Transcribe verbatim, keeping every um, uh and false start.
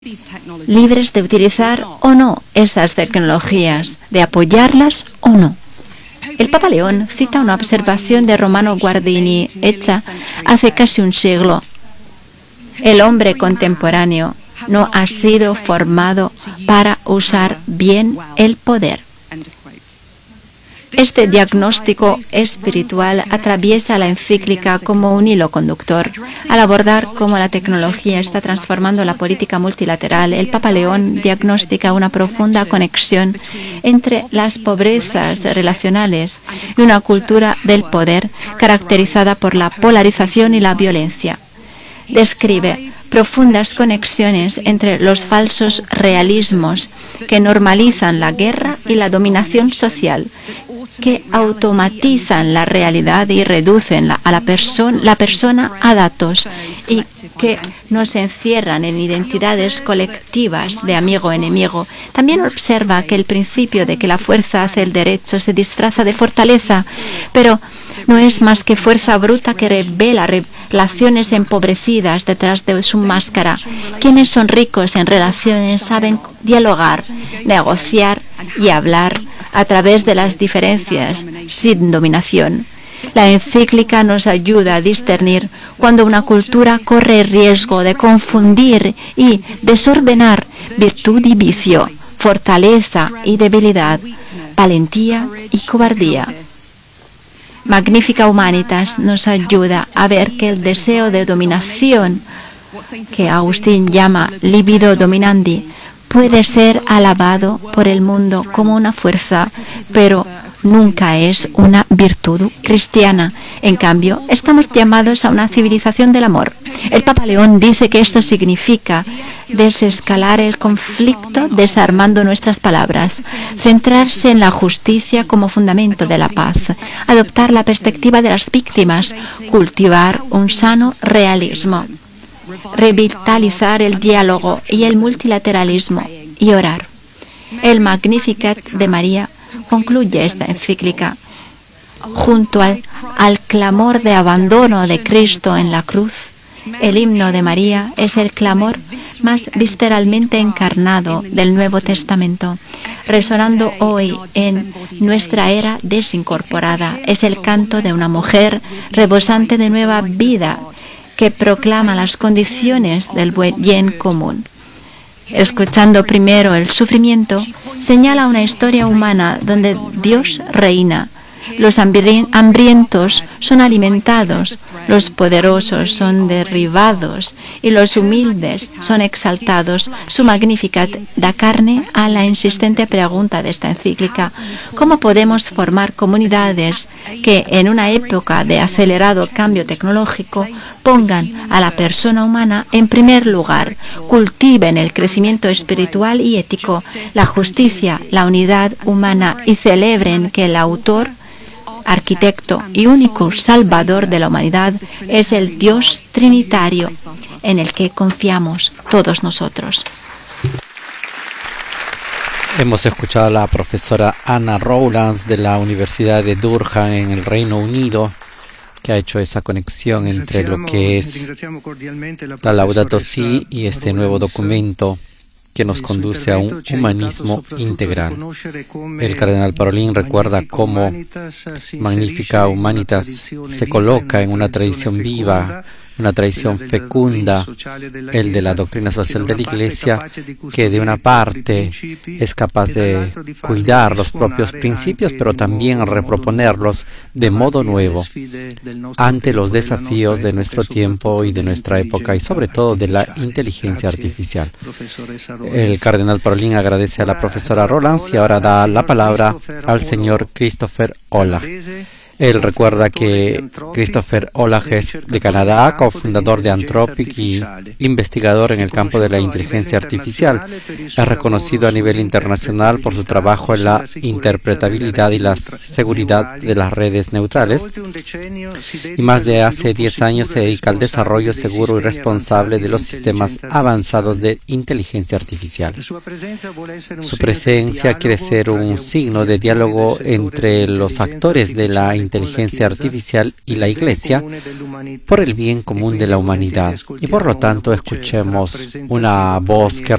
libres de utilizar o no estas tecnologías, de apoyarlas o no. El Papa León cita una observación de Romano Guardini hecha hace casi un siglo. El hombre contemporáneo no ha sido formado para usar bien el poder. Este diagnóstico espiritual atraviesa la encíclica como un hilo conductor. Al abordar cómo la tecnología está transformando la política multilateral, el Papa León diagnostica una profunda conexión entre las pobrezas relacionales y una cultura del poder caracterizada por la polarización y la violencia. Describe profundas conexiones entre los falsos realismos que normalizan la guerra y la dominación social, que automatizan la realidad y reducen la, a la, perso la persona a datos y que nos encierran en identidades colectivas de amigo-enemigo. También observa que el principio de que la fuerza hace el derecho se disfraza de fortaleza, pero no es más que fuerza bruta que revela relaciones empobrecidas detrás de su máscara. Quienes son ricos en relaciones saben dialogar, negociar y hablar a través de las diferencias, sin dominación. La encíclica nos ayuda a discernir cuando una cultura corre riesgo de confundir y desordenar virtud y vicio, fortaleza y debilidad, valentía y cobardía. Magnifica Humanitas nos ayuda a ver que el deseo de dominación, que Agustín llama libido dominandi, puede ser alabado por el mundo como una fuerza, pero nunca es una virtud cristiana. En cambio, estamos llamados a una civilización del amor. El Papa León dice que esto significa desescalar el conflicto desarmando nuestras palabras, centrarse en la justicia como fundamento de la paz, adoptar la perspectiva de las víctimas, cultivar un sano realismo, revitalizar el diálogo y el multilateralismo y orar. El Magnificat de María concluye esta encíclica. Junto al, al clamor de abandono de Cristo en la cruz, el himno de María es el clamor más visceralmente encarnado del Nuevo Testamento. Resonando hoy en nuestra era desincorporada, es el canto de una mujer rebosante de nueva vida que proclama las condiciones del bien común. Escuchando primero el sufrimiento, señala una historia humana donde Dios reina. Los hambrientos son alimentados, los poderosos son derribados y los humildes son exaltados. Su Magnificat da carne a la insistente pregunta de esta encíclica: ¿cómo podemos formar comunidades que en una época de acelerado cambio tecnológico pongan a la persona humana en primer lugar, cultiven el crecimiento espiritual y ético, la justicia, la unidad humana y celebren que el autor, arquitecto y único salvador de la humanidad es el Dios trinitario en el que confiamos todos nosotros? Hemos escuchado a la profesora Anna Rowlands de la Universidad de Durham en el Reino Unido, que ha hecho esa conexión entre lo que es la Laudato Si y este nuevo documento que nos conduce a un humanismo integral. El cardenal Parolin recuerda cómo Magnificat Humanitas se coloca en una tradición viva, una tradición fecunda, el de la doctrina social de la Iglesia, que de una parte es capaz de cuidar los propios principios, pero también reproponerlos de modo nuevo ante los desafíos de nuestro tiempo y de nuestra época, y sobre todo de la inteligencia artificial. El cardenal Parolin agradece a la profesora Rowlands y ahora da la palabra al señor Christopher Olah. Él recuerda que Christopher Olah es de Canadá, cofundador de Anthropic y investigador en el campo de la inteligencia artificial. Es reconocido a nivel internacional por su trabajo en la interpretabilidad y la seguridad de las redes neutrales. Y más de hace diez años se dedica al desarrollo seguro y responsable de los sistemas avanzados de inteligencia artificial. Su presencia quiere ser un signo de diálogo entre los actores de la inteligencia inteligencia artificial y la Iglesia por el bien común de la humanidad. Y por lo tanto escuchemos una voz que